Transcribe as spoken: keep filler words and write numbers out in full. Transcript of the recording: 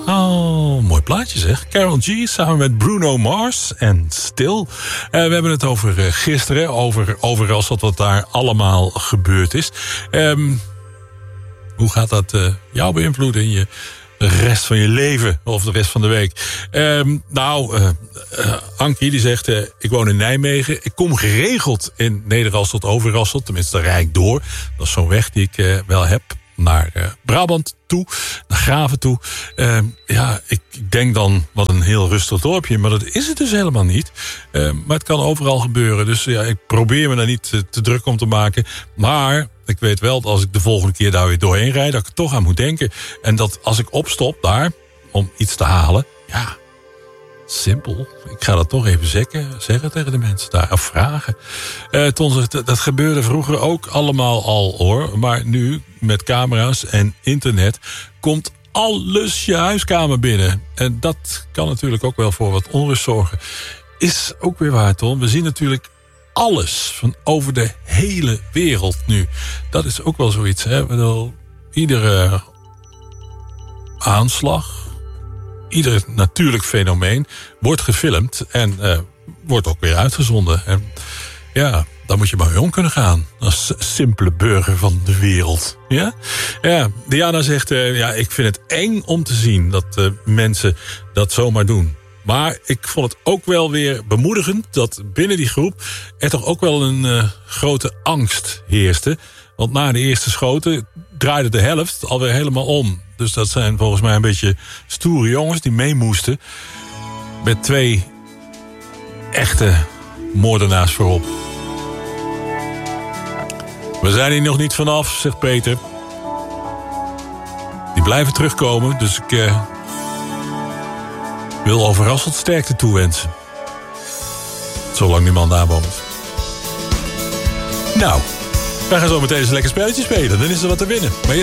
Oh, mooi plaatje zeg. Karol G samen met Bruno Mars en Still. Uh, we hebben het over uh, gisteren, over overal wat daar allemaal gebeurd is. Um, hoe gaat dat uh, jou beïnvloeden in je de rest van je leven of de rest van de week? Um, nou, uh, uh, Ankie die zegt, uh, ik woon in Nijmegen. Ik kom geregeld in Nederasselt, Overasselt. Tenminste, daar rijd ik door. Dat is zo'n weg die ik uh, wel heb. Naar uh, Brabant toe, naar Graven toe. Uh, ja, ik, ik denk dan, wat een heel rustig dorpje. Maar dat is het dus helemaal niet. Uh, maar het kan overal gebeuren. Dus ja, ik probeer me daar niet te, te druk om te maken. Maar ik weet wel dat als ik de volgende keer daar weer doorheen rijd, dat ik er toch aan moet denken. En dat als ik opstop daar, om iets te halen, ja, simpel. Ik ga dat toch even zeggen, zeggen tegen de mensen daar. Of vragen. Uh, Ton zegt, dat gebeurde vroeger ook allemaal al hoor. Maar nu, met camera's en internet, komt alles je huiskamer binnen. En dat kan natuurlijk ook wel voor wat onrust zorgen. Is ook weer waar, Ton. We zien natuurlijk alles van over de hele wereld nu. Dat is ook wel zoiets, hè. Bedoel, iedere aanslag, ieder natuurlijk fenomeen wordt gefilmd en uh, wordt ook weer uitgezonden. En ja, dan moet je maar mee om kunnen gaan. Als simpele burger van de wereld. Ja, ja. Diana zegt, uh, ja, ik vind het eng om te zien dat uh, mensen dat zomaar doen. Maar ik vond het ook wel weer bemoedigend dat binnen die groep er toch ook wel een uh, grote angst heerste. Want na de eerste schoten draaide de helft alweer helemaal om. Dus dat zijn volgens mij een beetje stoere jongens die mee moesten. Met twee echte moordenaars voorop. We zijn hier nog niet vanaf, zegt Peter. Die blijven terugkomen, dus ik uh, wil Overasselt sterkte toewensen. Zolang die man daar woont. Nou, wij gaan zo meteen eens een lekker spelletje spelen. Dan is er wat te winnen. Maar